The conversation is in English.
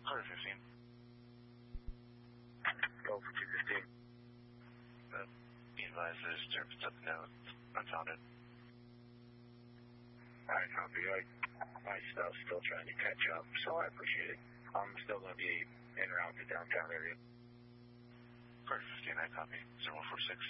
Clear 15. Go for 215. Be advised there's surface up now. Unfounded. Alright, copy. My stuff's still trying to catch up, so I appreciate it. I'm still going to be en route to downtown area. Clear 15, I copy. 0146.